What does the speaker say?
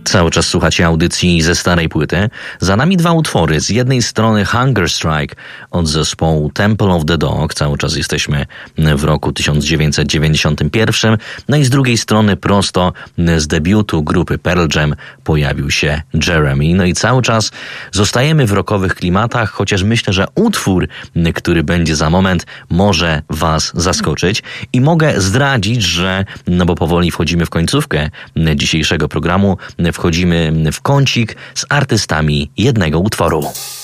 Cały czas słuchacie audycji ze starej płyty. Za nami dwa utwory. Z jednej strony Hunger Strike od zespołu Temple of the Dog. Cały czas jesteśmy w roku 1991. No i z drugiej strony prosto z debiutu grupy Pearl Jam pojawił się Jeremy. No i cały czas zostajemy w rockowych klimatach, chociaż myślę, że utwór, który będzie za moment, może was zaskoczyć. I mogę zdradzić, że, no bo powoli wchodzimy w końcówkę dzisiejszego programu, wchodzimy w kącik z artystami jednego utworu.